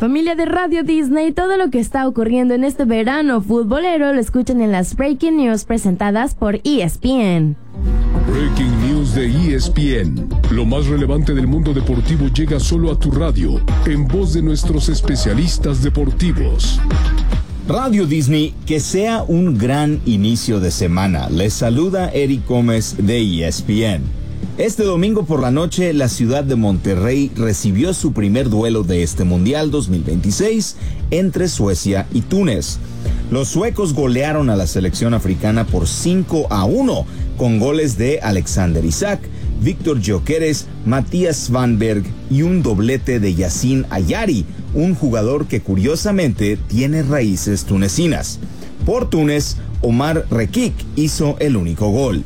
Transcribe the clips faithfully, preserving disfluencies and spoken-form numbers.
Familia de Radio Disney, todo lo que está ocurriendo en este verano futbolero lo escuchan en las Breaking News presentadas por E S P N. Breaking News de E S P N. Lo más relevante del mundo deportivo llega solo a tu radio, en voz de nuestros especialistas deportivos. Radio Disney, que sea un gran inicio de semana. Les saluda Eric Gómez de E S P N. Este domingo por la noche, la ciudad de Monterrey recibió su primer duelo de este Mundial dos mil veintiséis entre Suecia y Túnez. Los suecos golearon a la selección africana por cinco a uno, con goles de Alexander Isak, Víctor Gyökeres, Matías Svanberg y un doblete de Yacine Ayari, un jugador que curiosamente tiene raíces tunecinas. Por Túnez, Omar Rekik hizo el único gol.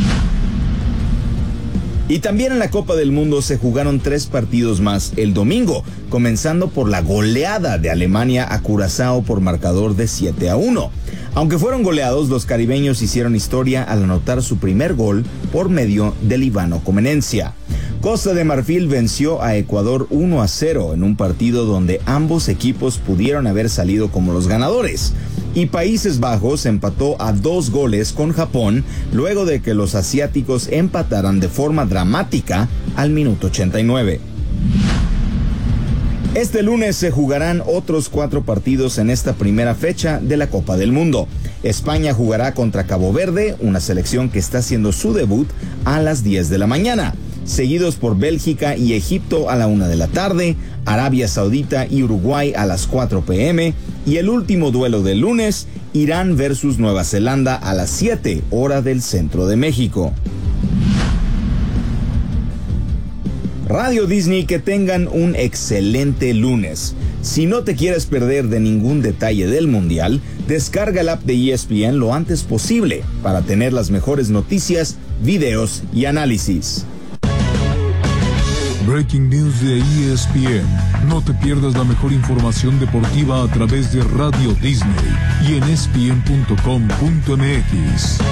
Y también en la Copa del Mundo se jugaron tres partidos más el domingo, comenzando por la goleada de Alemania a Curazao por marcador de siete a uno. Aunque fueron goleados, los caribeños hicieron historia al anotar su primer gol por medio del Ivano Comenencia. Costa de Marfil venció a Ecuador uno a cero en un partido donde ambos equipos pudieron haber salido como los ganadores. Y Países Bajos empató a dos goles con Japón luego de que los asiáticos empataran de forma dramática al minuto ochenta y nueve. Este lunes se jugarán otros cuatro partidos en esta primera fecha de la Copa del Mundo. España jugará contra Cabo Verde, una selección que está haciendo su debut, a las diez de la mañana. Seguidos por Bélgica y Egipto a la una de la tarde, Arabia Saudita y Uruguay a las cuatro pe eme, y el último duelo del lunes, Irán versus Nueva Zelanda a las siete, hora del centro de México. Radio Disney, que tengan un excelente lunes. Si no te quieres perder de ningún detalle del Mundial, descarga el app de E S P N lo antes posible para tener las mejores noticias, videos y análisis. Breaking News de E S P N. No te pierdas la mejor información deportiva a través de Radio Disney y en E S P N punto com punto M X.